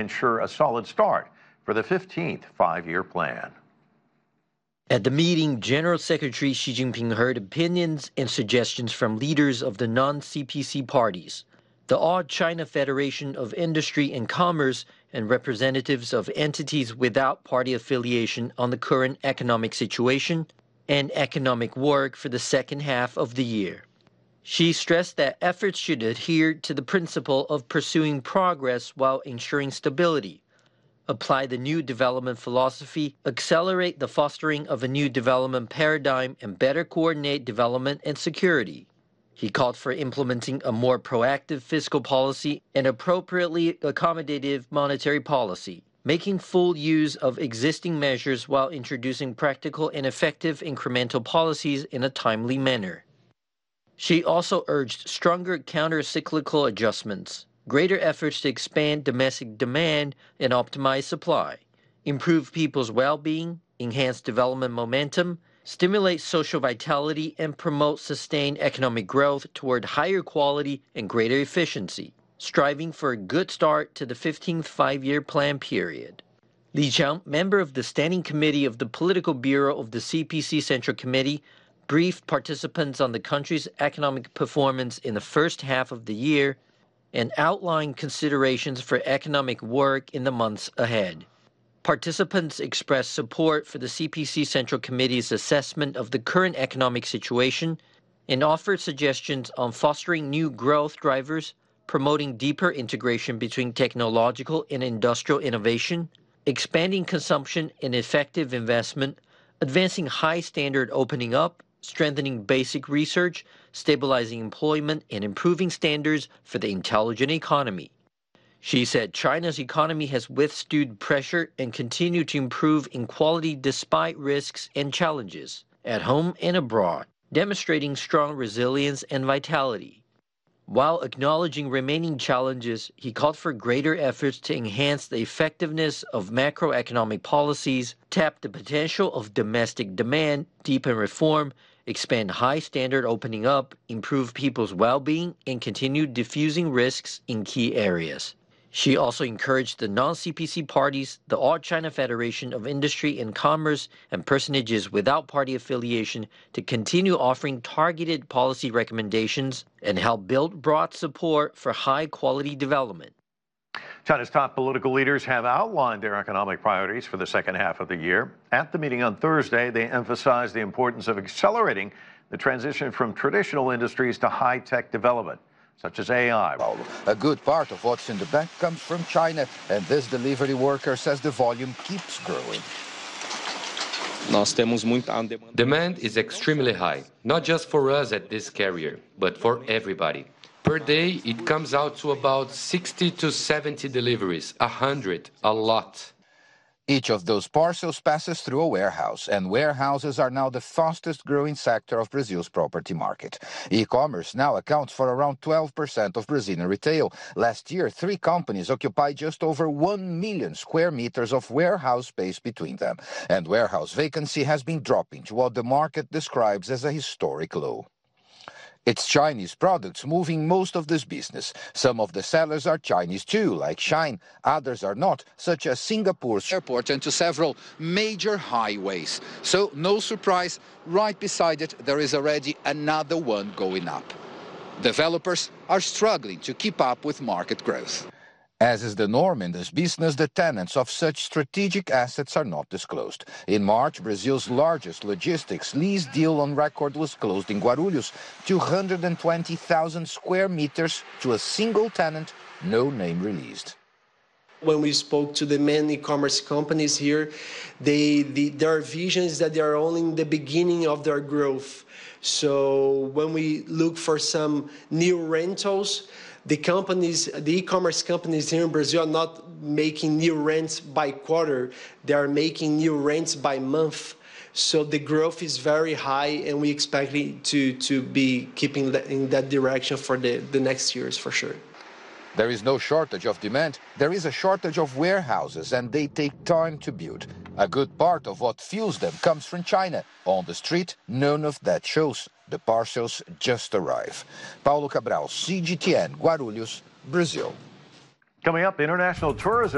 ensure a solid start for the 15th five-year plan. At the meeting, General Secretary Xi Jinping heard opinions and suggestions from leaders of the non-CPC parties, the All China Federation of Industry and Commerce, and representatives of entities without party affiliation on the current economic situation and economic work for the second half of the year. She stressed that efforts should adhere to the principle of pursuing progress while ensuring stability, apply the new development philosophy, accelerate the fostering of a new development paradigm, and better coordinate development and security. He called for implementing a more proactive fiscal policy and appropriately accommodative monetary policy, making full use of existing measures while introducing practical and effective incremental policies in a timely manner. She also urged stronger counter-cyclical adjustments, greater efforts to expand domestic demand and optimize supply, improve people's well-being, enhance development momentum, stimulate social vitality, and promote sustained economic growth toward higher quality and greater efficiency, striving for a good start to the 15th five-year plan period. Li Qiang, member of the Standing Committee of the Political Bureau of the CPC Central Committee, briefed participants on the country's economic performance in the first half of the year and outlined considerations for economic work in the months ahead. Participants expressed support for the CPC Central Committee's assessment of the current economic situation and offered suggestions on fostering new growth drivers, promoting deeper integration between technological and industrial innovation, expanding consumption and effective investment, advancing high-standard opening up, strengthening basic research, stabilizing employment, and improving standards for the intelligent economy. She said China's economy has withstood pressure and continued to improve in quality despite risks and challenges, at home and abroad, demonstrating strong resilience and vitality. While acknowledging remaining challenges, he called for greater efforts to enhance the effectiveness of macroeconomic policies, tap the potential of domestic demand, deepen reform, expand high-standard opening up, improve people's well-being, and continue diffusing risks in key areas. She also encouraged the non-CPC parties, the All China Federation of Industry and Commerce, and personages without party affiliation to continue offering targeted policy recommendations and help build broad support for high-quality development. China's top political leaders have outlined their economic priorities for the second half of the year. At the meeting on Thursday, they emphasized the importance of accelerating the transition from traditional industries to high-tech development, such as AI. A good part of what's in the bank comes from China, and this delivery worker says the volume keeps growing. Demand is extremely high, not just for us at this carrier, but for everybody. Per day, it comes out to about 60 to 70 deliveries, 100, a lot. Each of those parcels passes through a warehouse, and warehouses are now the fastest growing sector of Brazil's property market. E-commerce now accounts for around 12% of Brazilian retail. Last year, 3 companies occupied just over 1 million square meters of warehouse space between them, and warehouse vacancy has been dropping to what the market describes as a historic low. It's Chinese products moving most of this business. Some of the sellers are Chinese too, like Shine. Others are not, such as Singapore's airport and to several major highways. So, no surprise, right beside it there is already another one going up. Developers are struggling to keep up with market growth. As is the norm in this business, the tenants of such strategic assets are not disclosed. In March, Brazil's largest logistics lease deal on record was closed in Guarulhos, 220,000 square meters to a single tenant, no name released. When we spoke to the main e-commerce companies here, their vision is that they are only in the beginning of their growth. So when we look for some new rentals, the e-commerce companies here in Brazil are not making new rents by quarter. They are making new rents by month. So the growth is very high, and we expect it to be keeping in that direction for the next years for sure. There is no shortage of demand. There is a shortage of warehouses, and they take time to build. A good part of what fuels them comes from China. On the street, none of that shows. The parcels just arrive. Paulo Cabral, CGTN, Guarulhos, Brazil. Coming up, international tourism.